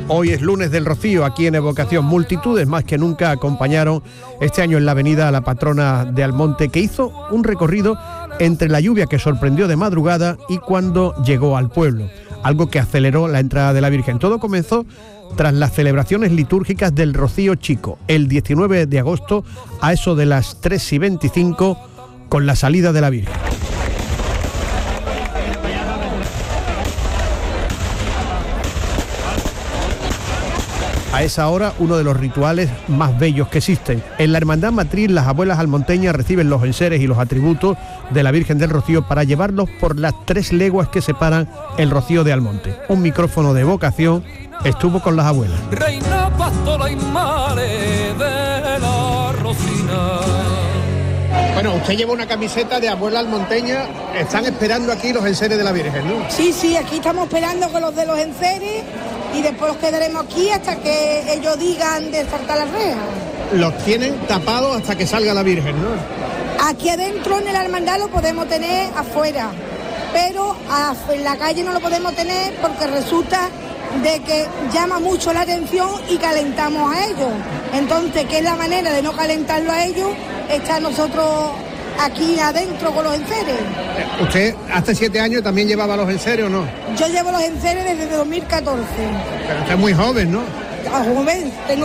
Hoy es lunes del Rocío, aquí en Evocación. Multitudes más que nunca acompañaron este año en la avenida a la patrona de Almonte, que hizo un recorrido entre la lluvia que sorprendió de madrugada y cuando llegó al pueblo, algo que aceleró la entrada de la Virgen. Todo comenzó tras las celebraciones litúrgicas del Rocío Chico, el 19 de agosto, a eso de las 3:25, con la salida de la Virgen. A esa hora, uno de los rituales más bellos que existen. En la Hermandad Matriz, las abuelas almonteñas reciben los enseres y los atributos de la Virgen del Rocío para llevarlos por las 3 leguas que separan el Rocío de Almonte. Un micrófono de Evocación estuvo con las abuelas. Reina pastora y madre de la Rosina. Bueno, usted lleva una camiseta de abuela almonteña. Están esperando aquí los enseres de la Virgen, ¿no? Sí, aquí estamos esperando con los de los enseres y después los quedaremos aquí hasta que ellos digan de saltar las rejas. Los tienen tapados hasta que salga la Virgen, ¿no? Aquí adentro en la hermandad lo podemos tener afuera, pero en la calle no lo podemos tener porque resulta de que llama mucho la atención y calentamos a ellos. Entonces, ¿qué es la manera de no calentarlo a ellos? Está nosotros aquí adentro con los enseres. ¿Usted hace 7 años también llevaba los enseres o no? Yo llevo los enseres desde 2014. Pero usted es muy joven, ¿no? Joven, tengo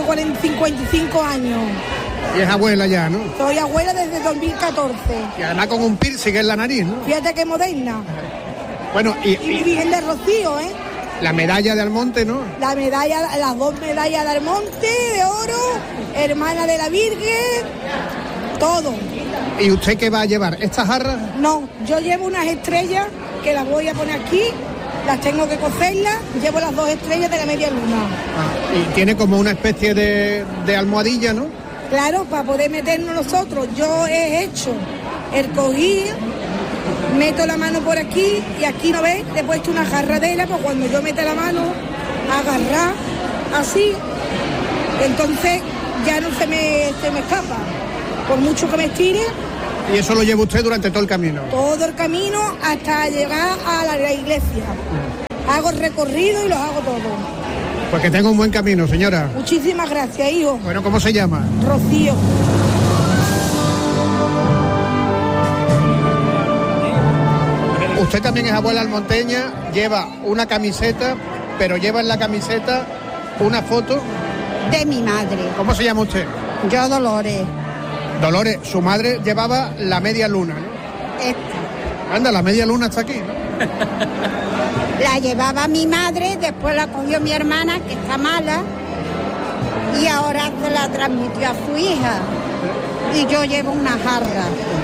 55 años. Y es abuela ya, ¿no? Soy abuela desde 2014. Y además con un piercing en la nariz, ¿no? Fíjate qué moderna. Bueno, y Virgen del Rocío, ¿eh? La medalla de Almonte, ¿no? La medalla, las 2 medallas de Almonte, de oro, hermana de la Virgen, todo. ¿Y usted qué va a llevar? ¿Estas jarras? No, yo llevo unas estrellas que las voy a poner aquí, las tengo que coserlas, llevo las 2 estrellas de la media luna. Y tiene como una especie de almohadilla, ¿no? Claro, para poder meternos nosotros. Yo he hecho el cojín, meto la mano por aquí y aquí, ¿no ves? Le he puesto una jarradera, pues cuando yo meta la mano, agarrar así, entonces ya no se me escapa. Por mucho que me estire. ¿Y eso lo lleva usted durante todo el camino? Todo el camino hasta llegar a la iglesia. Hago el recorrido y los hago todos. Pues que tenga un buen camino, señora. Muchísimas gracias, hijo. Bueno, ¿cómo se llama? Rocío. Usted también es abuela almonteña, lleva una camiseta, pero lleva en la camiseta una foto De mi madre. ¿Cómo se llama usted? Yo, Dolores. Dolores, su madre llevaba la media luna, ¿no? Esta. Anda, la media luna está aquí, ¿no? La llevaba mi madre, después la cogió mi hermana, que está mala, y ahora se la transmitió a su hija. Y yo llevo una jarra.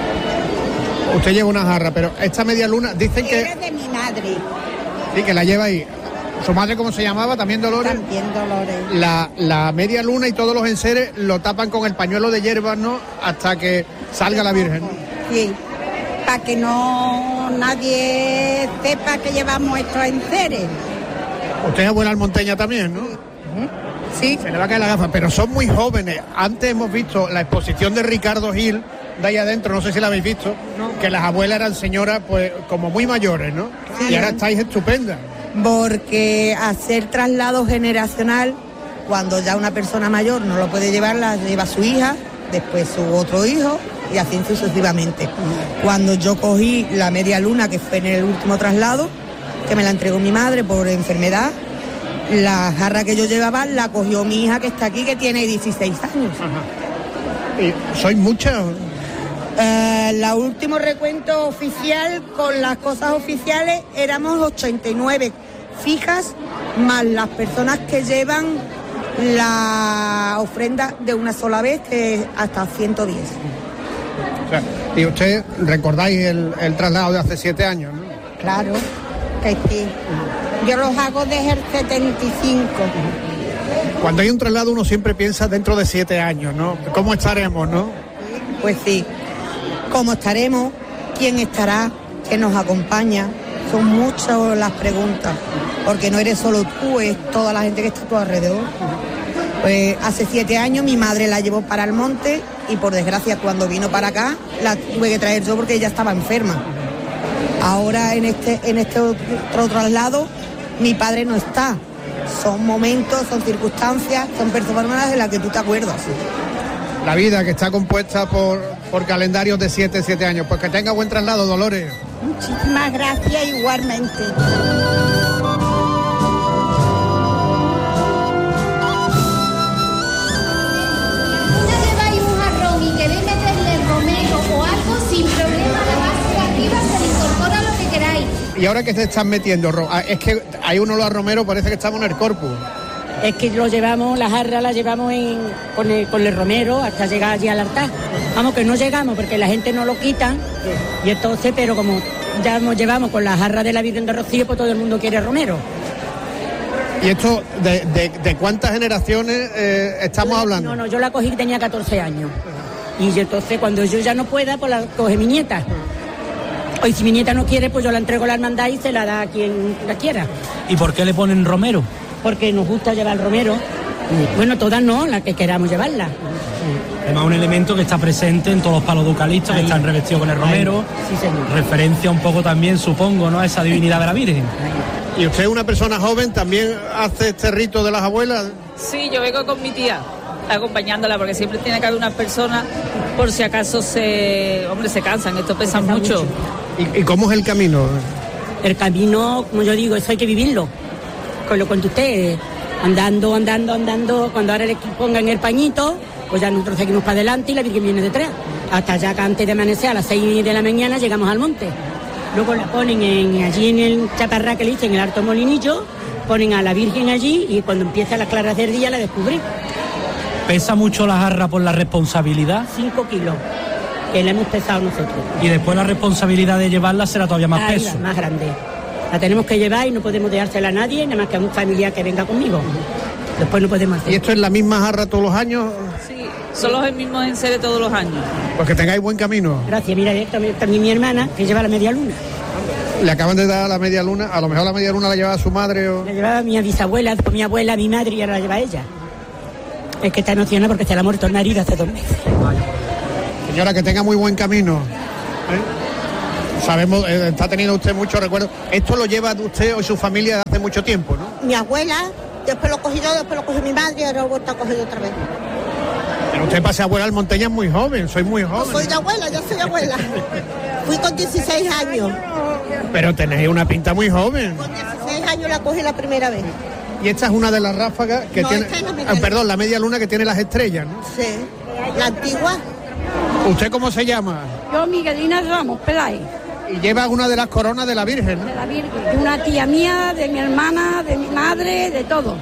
Usted lleva una jarra, pero esta media luna, dicen que... Era de mi madre. Sí, que la lleva ahí. ¿Su madre cómo se llamaba? ¿También Dolores? También Dolores. La media luna y todos los enseres lo tapan con el pañuelo de hierbas, ¿no? Hasta que salga la Virgen, ¿no? Sí, para que no nadie sepa que llevamos estos enseres. Usted es abuela almonteña también, ¿no? Sí. Se le va a caer la gafa, pero son muy jóvenes. Antes hemos visto la exposición de Ricardo Gil, de ahí adentro, no sé si la habéis visto, ¿no? Que las abuelas eran señoras, pues, como muy mayores, ¿no? Sí. Y ahora estáis estupendas. Porque hacer traslado generacional, cuando ya una persona mayor no lo puede llevar, la lleva su hija, después su otro hijo y así sucesivamente. Cuando yo cogí la media luna, que fue en el último traslado, que me la entregó mi madre por enfermedad, la jarra que yo llevaba la cogió mi hija que está aquí, que tiene 16 años. Ajá. ¿Y sois muchas? La último recuento oficial con las cosas oficiales éramos 89 fijas, más las personas que llevan la ofrenda de una sola vez, que es hasta 110. O sea, y usted recordáis el traslado de hace 7 años, ¿no? Claro, que sí. Yo los hago desde el 75. Cuando hay un traslado uno siempre piensa dentro de 7 años, ¿no? ¿Cómo estaremos, no? Pues sí, ¿cómo estaremos? ¿Quién estará? ¿Quién nos acompaña? Son muchas las preguntas, porque no eres solo tú, es toda la gente que está a tu alrededor. Pues hace 7 años mi madre la llevó para Almonte y por desgracia cuando vino para acá la tuve que traer yo porque ella estaba enferma. Ahora en este otro traslado mi padre no está, son momentos, son circunstancias, son personas de las que tú te acuerdas. La vida que está compuesta por calendarios de 7 años. Pues que tenga buen traslado, Dolores. Muchísimas gracias igualmente. Sin problema, la base de arriba se le incorpora lo que queráis. ¿Y ahora qué se están metiendo? Es que hay uno los romeros, parece que estamos en el corpus. Es que lo llevamos, la jarra la llevamos con el romero hasta llegar allí al altar. Vamos, que no llegamos porque la gente no lo quita. Y entonces, pero como ya nos llevamos con la jarra de la Virgen de Rocío, pues todo el mundo quiere romero. ¿Y esto de cuántas generaciones estamos hablando? No, yo la cogí que tenía 14 años. Y entonces cuando yo ya no pueda, pues la coge mi nieta. O si mi nieta no quiere, pues yo la entrego a la hermandad y se la da a quien la quiera. ¿Y por qué le ponen romero? Porque nos gusta llevar romero. Bueno, todas no, las que queramos llevarla. Además, un elemento que está presente en todos los palos ducalistas, que están revestidos con el romero. Sí, señor. Referencia un poco también, supongo, ¿no?, a esa divinidad de la Virgen. ¿Y usted, una persona joven, también hace este rito de las abuelas? Sí, yo vengo con mi tía, acompañándola, porque siempre tiene que haber una persona, por si acaso se cansan, esto pesa mucho. ¿Y cómo es el camino? El camino, como yo digo, eso hay que vivirlo. Con lo cuento usted, andando, cuando ahora le pongan el pañito, pues ya nosotros seguimos para adelante y la Virgen viene detrás. Hasta ya que antes de amanecer, a las 6 de la mañana, llegamos al monte. Luego la ponen allí en el chaparrá que le dicen, en el Alto Molinillo, ponen a la Virgen allí y cuando empieza las claras del día la descubrí. ¿Pesa mucho la jarra por la responsabilidad? 5 kilos, que la hemos pesado nosotros. Y después la responsabilidad de llevarla será todavía más Ahí peso. va, más grande. La tenemos que llevar y no podemos dejársela a nadie, nada más que a un familiar que venga conmigo. Después no podemos hacer. ¿Y esto es la misma jarra todos los años? Sí, son los mismos enseres todos los años. Pues que tengáis buen camino. Gracias, mira, también mi hermana, que lleva la media luna. Le acaban de dar la media luna, a lo mejor la media luna la llevaba su madre o... La llevaba mi bisabuela, después mi abuela, mi madre y ahora la lleva ella. Es que está emocionada porque se le ha muerto el marido hace 2 meses. Señora, que tenga muy buen camino. Sabemos, está teniendo usted muchos recuerdos. Esto lo lleva usted o su familia hace mucho tiempo, ¿no? Mi abuela, después lo cogí yo, después lo cogió mi madre y ahora lo he vuelto a coger otra vez. Pero usted pase a abuela al Monteña muy joven, soy muy joven. No soy de abuela, yo soy abuela. Fui con 16 años. Pero tenéis una pinta muy joven. Con 16 años la cogí la primera vez. Y esta es una de las ráfagas que No, tiene... esta es la media luna. Perdón, la media luna que tiene las estrellas, ¿no? Sí. La antigua. ¿Usted cómo se llama? Yo, Miguelina Ramos Peláez, Y lleva una de las coronas de la Virgen, ¿no? de la Virgen, de una tía mía, de mi hermana, de mi madre, de todo.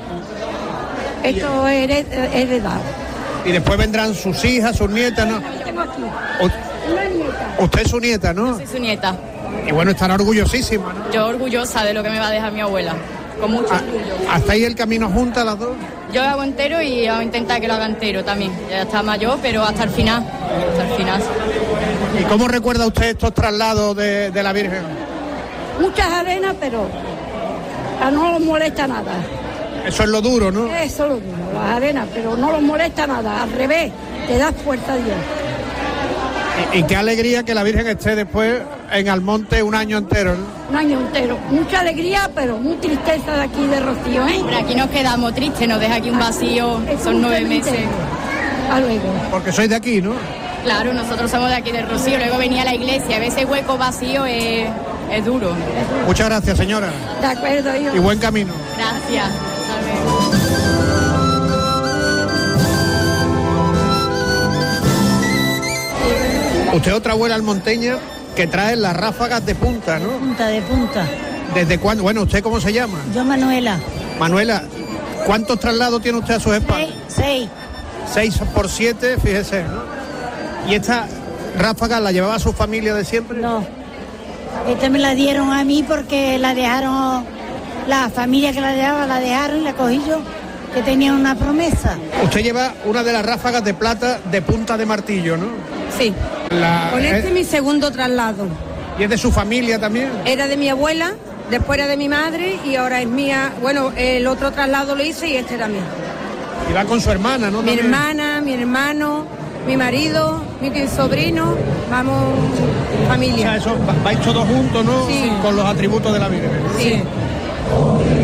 Esto es heredado. Y después vendrán sus hijas, sus nietas, ¿no? Tengo aquí U- una nieta. Usted es su nieta, ¿no? Soy su nieta. Y bueno, estará orgullosísima, ¿no? Yo orgullosa de lo que me va a dejar mi abuela. Con mucho orgullo. ¿Hasta ahí el camino juntas las dos? Yo lo hago entero y voy a intentar que lo haga entero también. Ya está mayor, pero hasta el final. Hasta el final. ¿Y cómo recuerda usted estos traslados de la Virgen? Muchas arenas, pero no los molesta nada. Eso es lo duro, ¿no? Eso es lo duro, las arenas, pero no los molesta nada. Al revés, te das fuerza a Dios. Y qué alegría que la Virgen esté después en Almonte un año entero, ¿no? Un año entero. Mucha alegría, pero muy tristeza de aquí de Rocío, ¿eh? Por aquí nos quedamos tristes, nos deja aquí un vacío. Son 9 meses. Hasta luego. Porque sois de aquí, ¿no? Claro, nosotros somos de aquí de Rocío, luego venía a la iglesia. A veces hueco vacío es duro. Muchas gracias, señora. De acuerdo, hijo. Y buen camino. Gracias. Hasta luego. Usted otra abuela almonteña que trae las ráfagas de punta, ¿no? Punta de punta. ¿Desde cuándo? Bueno, ¿usted cómo se llama? Yo, Manuela. Manuela, ¿cuántos traslados tiene usted a sus espaldas? 6. 6 por 7, fíjese, ¿no? ¿Y esta ráfaga la llevaba su familia de siempre? No. Esta me la dieron a mí porque la dejaron, la familia que la dejaba la dejaron y la cogí yo, que tenía una promesa. Usted lleva una de las ráfagas de plata de punta de martillo, ¿no? Sí. Con este es mi segundo traslado. ¿Y es de su familia también? Era de mi abuela, después era de mi madre y ahora es mía. Bueno, el otro traslado lo hice y este era mío. Y va con su hermana, ¿no? Mi También. hermana, mi hermano, mi marido, mi sobrino, vamos, familia. O sea, eso vais todos juntos, ¿no? Sí. Con los atributos de la Virgen. Sí.